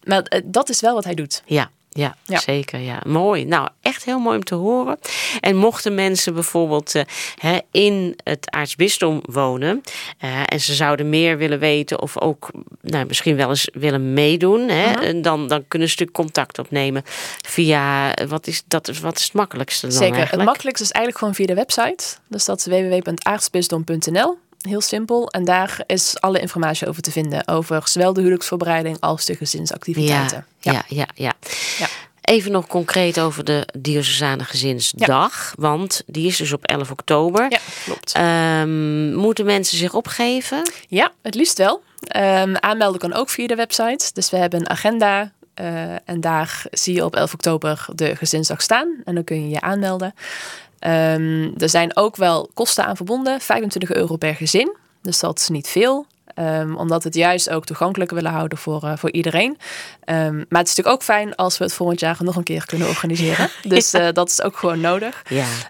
Maar dat is wel wat hij doet. Ja, zeker. Ja. Mooi. Nou, echt heel mooi om te horen. En mochten mensen bijvoorbeeld in het aartsbisdom wonen en ze zouden meer willen weten of ook misschien wel eens willen meedoen, dan kunnen ze natuurlijk contact opnemen via, wat is het makkelijkste dan Zeker. eigenlijk? Het makkelijkste is eigenlijk gewoon via de website. Dus dat is www.aartsbisdom.nl. Heel simpel. En daar is alle informatie over te vinden. Over zowel de huwelijksvoorbereiding als de gezinsactiviteiten. Ja. Even nog concreet over de Diocesane Gezinsdag. Want die is dus op 11 oktober. Ja, klopt. Moeten mensen zich opgeven? Ja, het liefst wel. Aanmelden kan ook via de website. Dus we hebben een agenda. En daar zie je op 11 oktober de Gezinsdag staan. En dan kun je je aanmelden. Er zijn ook wel kosten aan verbonden. €25 per gezin. Dus dat is niet veel. Omdat we het juist ook toegankelijker willen houden voor iedereen. Maar het is natuurlijk ook fijn als we het volgend jaar nog een keer kunnen organiseren. Dus dat is ook gewoon nodig.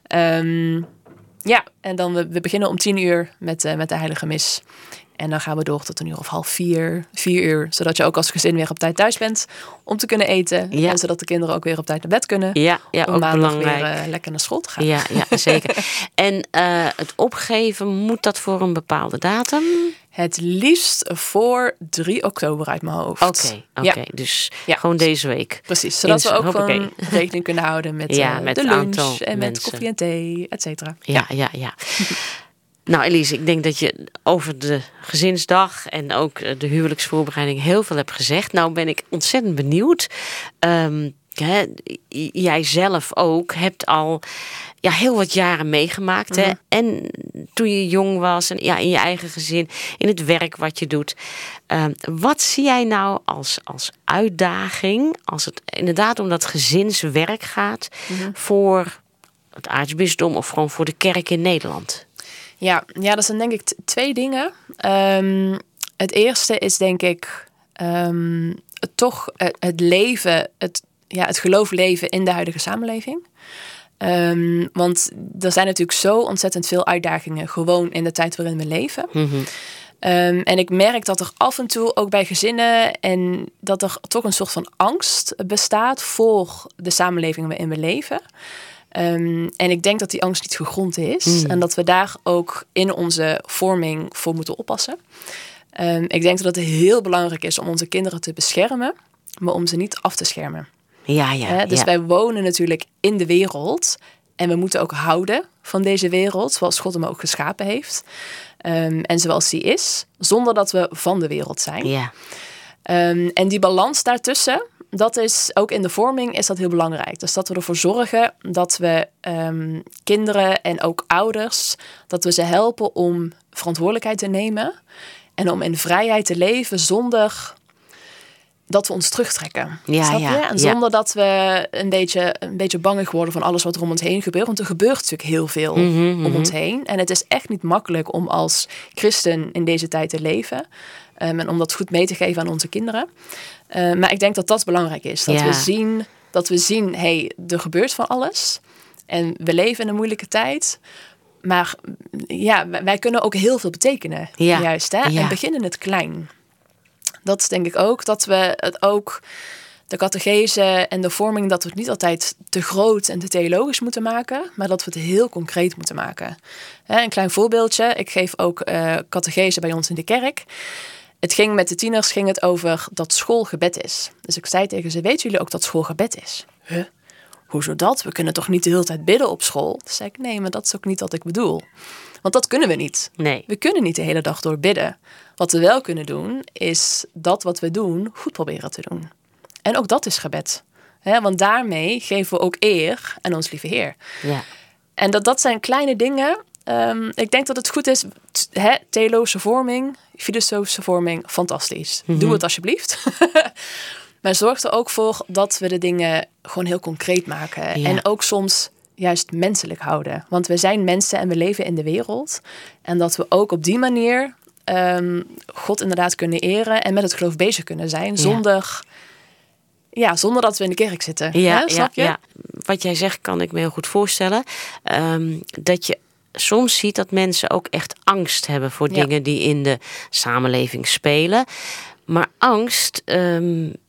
Ja. En dan we beginnen om 10:00 met de Heilige Mis. En dan gaan we door tot 3:30, 4:00. Zodat je ook als gezin weer op tijd thuis bent om te kunnen eten. Ja. En zodat de kinderen ook weer op tijd naar bed kunnen. Ja, om ook maandag belangrijk. weer lekker naar school te gaan. Ja, zeker. En het opgeven, moet dat voor een bepaalde datum? Het liefst voor 3 oktober uit mijn hoofd. Oké. Dus gewoon deze week. Precies, zodat we ook gewoon rekening kunnen houden met met de lunch en met mensen. koffie en thee, et cetera. Ja. Nou, Elise, ik denk dat je over de gezinsdag en ook de huwelijksvoorbereiding heel veel hebt gezegd. Nou ben ik ontzettend benieuwd. Jij zelf ook hebt al heel wat jaren meegemaakt. Hè? En toen je jong was en in je eigen gezin, in het werk wat je doet. Wat zie jij nou als uitdaging als het inderdaad om dat gezinswerk gaat voor het aartsbisdom of gewoon voor de kerk in Nederland? Ja, dat zijn denk ik 2 dingen. Het eerste is denk ik toch het leven, het geloof leven in de huidige samenleving. Want er zijn natuurlijk zo ontzettend veel uitdagingen gewoon in de tijd waarin we leven. En ik merk dat er af en toe ook bij gezinnen en dat er toch een soort van angst bestaat voor de samenleving waarin we leven. En ik denk dat die angst niet gegrond is. En dat we daar ook in onze vorming voor moeten oppassen. Ik denk dat het heel belangrijk is om onze kinderen te beschermen, maar om ze niet af te schermen. Dus wij wonen natuurlijk in de wereld. En we moeten ook houden van deze wereld, zoals God hem ook geschapen heeft. En zoals die is, zonder dat we van de wereld zijn. En die balans daartussen, dat is ook in de vorming is dat heel belangrijk. Dus dat we ervoor zorgen dat we kinderen en ook ouders, dat we ze helpen om verantwoordelijkheid te nemen. En om in vrijheid te leven zonder dat we ons terugtrekken. Snap je? En zonder dat we een beetje bangig worden van alles wat er om ons heen gebeurt. Want er gebeurt natuurlijk heel veel om ons heen. En het is echt niet makkelijk om als christen in deze tijd te leven. En om dat goed mee te geven aan onze kinderen. Maar ik denk dat dat belangrijk is. Dat we zien, er gebeurt van alles. En we leven in een moeilijke tijd. Maar wij kunnen ook heel veel betekenen. Juist, hè? En beginnen het klein. Dat is denk ik ook, dat we het ook, de catechese en de vorming, dat we het niet altijd te groot en te theologisch moeten maken, maar dat we het heel concreet moeten maken. Een klein voorbeeldje, ik geef ook catechese bij ons in de kerk. Met de tieners ging het over dat school gebed is. Dus ik zei tegen ze, weten jullie ook dat school gebed is? Hoezo dat? We kunnen toch niet de hele tijd bidden op school? Toen zei ik, nee, maar dat is ook niet wat ik bedoel. Want dat kunnen we niet. Nee. We kunnen niet de hele dag door bidden. Wat we wel kunnen doen, is dat wat we doen goed proberen te doen. En ook dat is gebed. Want daarmee geven we ook eer aan ons lieve Heer. En dat zijn kleine dingen. Ik denk dat het goed is, theologische vorming, filosofische vorming, fantastisch. Doe het alsjeblieft. Maar zorg er ook voor dat we de dingen gewoon heel concreet maken. En ook soms juist menselijk houden. Want we zijn mensen en we leven in de wereld. En dat we ook op die manier God inderdaad kunnen eren en met het geloof bezig kunnen zijn. Zonder dat we in de kerk zitten. Snap je? Ja. Wat jij zegt kan ik me heel goed voorstellen. Dat je soms ziet dat mensen ook echt angst hebben voor dingen die in de samenleving spelen. Maar angst